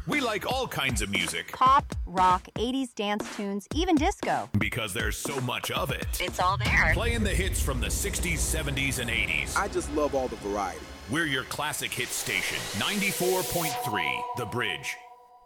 We like all kinds of music Pop, rock, 80s dance tunes, even disco. because there's so much of it. It's all there. Playing the hits from the 60s, 70s, and 80s. I just love all the variety. We're your classic hit station, 94.3 The Bridge.